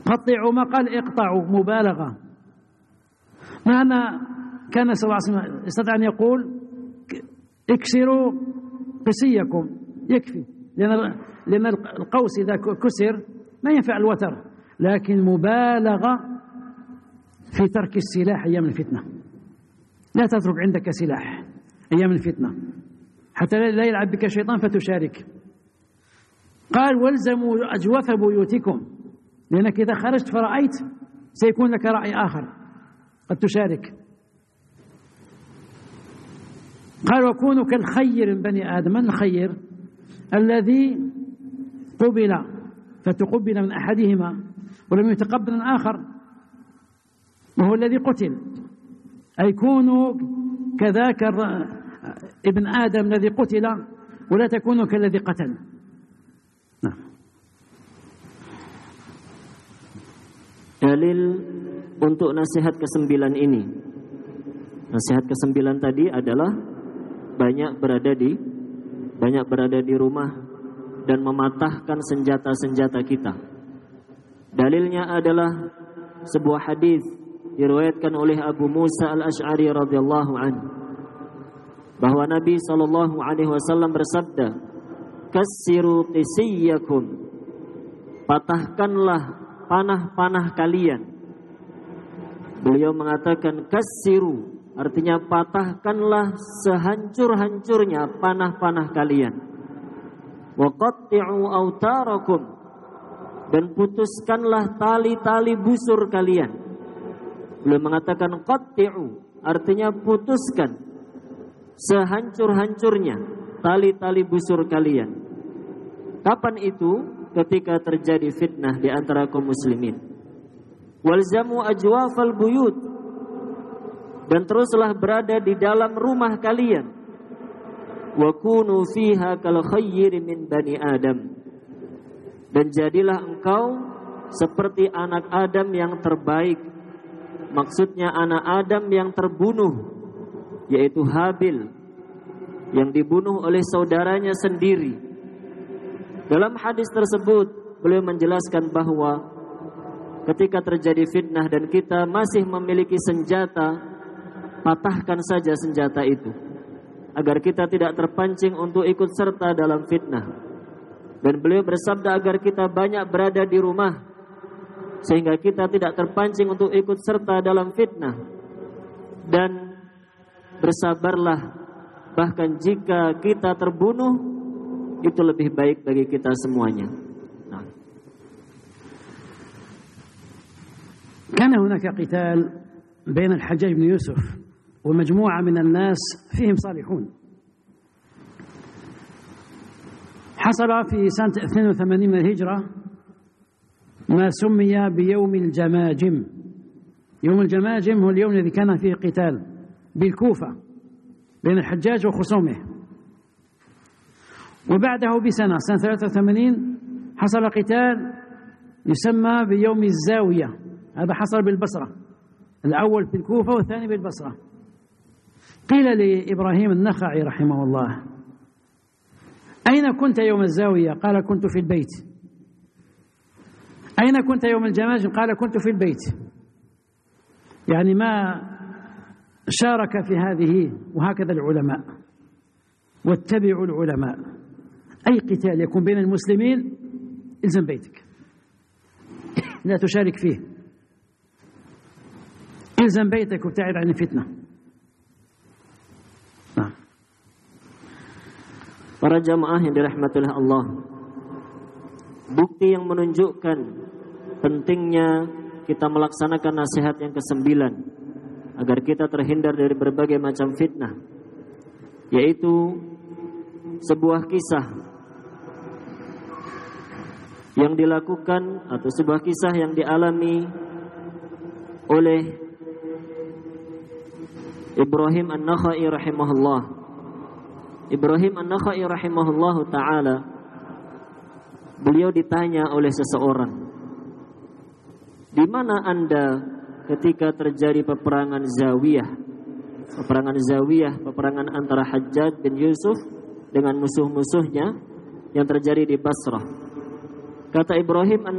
قطعوا ما قال اقطعوا مبالغة. معنى كان صلى الله عليه وسلم يستطيع أن يقول اكسروا قسيكم يكفي، لأن القوس إذا كسر ما ينفع الوتر، لكن مبالغة في ترك السلاح أيام الفتنة. لا تترك عندك سلاح أيام الفتنة حتى لا يلعب بك شيطان فتشارك. قال والزموا أجوف بيوتكم، لأنك إذا خرجت فرأيت سيكون لك رأي آخر قد تشارك. قال وكونوا كالخير من بني آدم. من الخير؟ الذي قبل فتقبل من أحدهما ولم يتقبل من آخر، وهو الذي قتل. أي كونوا كذاك ابن آدم الذي قتل ولا تكونوا كالذي قتل. نعم. Dalil untuk nasihat ke-9 ini. Nasihat ke-9 tadi adalah banyak berada di rumah dan mematahkan senjata-senjata kita. Dalilnya adalah sebuah hadis diriwayatkan oleh Abu Musa Al-Asy'ari radhiyallahu anhu bahwa Nabi sallallahu alaihi wasallam bersabda, "Kassiru qisiyakum." Patahkanlah panah-panah kalian. Beliau mengatakan kassiru, artinya patahkanlah sehancur-hancurnya panah-panah kalian. Wa qatti'u autarakum, dan putuskanlah tali-tali busur kalian. Beliau mengatakan qatti'u, artinya putuskan sehancur-hancurnya tali-tali busur kalian. Kapan itu? Ketika terjadi fitnah di antara kaum muslimin. Walzamu ajwafal buyut, dan teruslah berada di dalam rumah kalian. Wa kunu fiha kal khayri min bani Adam, dan jadilah engkau seperti anak Adam yang terbaik. Maksudnya anak Adam yang terbunuh, yaitu Habil, yang dibunuh oleh saudaranya sendiri. Dalam hadis tersebut beliau menjelaskan bahwa ketika terjadi fitnah dan kita masih memiliki senjata, patahkan saja senjata itu agar kita tidak terpancing untuk ikut serta dalam fitnah. Dan beliau bersabda agar kita banyak berada di rumah sehingga kita tidak terpancing untuk ikut serta dalam fitnah. Dan bersabarlah, bahkan jika kita terbunuh itu lebih baik bagi kita semuanya. Nah. كان هناك قتال بين الحجاج بن يوسف ومجموعة من الناس فيهم صالحون. حصل في سنة 82 من الهجرة ما سمي بيوم الجماجم. يوم الجماجم هو اليوم الذي كان فيه قتال بالكوفة بين الحجاج وخصومه. وبعده بسنة، سنة 83 حصل قتال يسمى بيوم الزاوية. هذا حصل بالبصرة، الأول في الكوفة والثاني بالبصرة. قيل لإبراهيم النخعي رحمه الله: أين كنت يوم الزاوية؟ قال: كنت في البيت. أين كنت يوم الجماجم؟ قال: كنت في البيت. يعني ما شارك في هذه. وهكذا العلماء، واتبعوا العلماء. أي قتال يكون بين المسلمين إلزم بيتك، لا تشارك فيه. إلزم بيتك وابتعد عن الفتنة. Para jamaah yang dirahmati oleh Allah, bukti yang menunjukkan pentingnya kita melaksanakan nasihat yang ke-9 agar kita terhindar dari berbagai macam fitnah, yaitu sebuah kisah yang dilakukan atau sebuah kisah yang dialami oleh Ibrahim An-Nakhai rahimahullah. Ibrahim An-Nakhai rahimahullah ta'ala, beliau ditanya oleh seseorang, di mana Anda ketika terjadi peperangan Zawiyah? Peperangan antara Hajjaj bin Yusuf dengan musuh-musuhnya yang terjadi di Basrah. Kata Ibrahim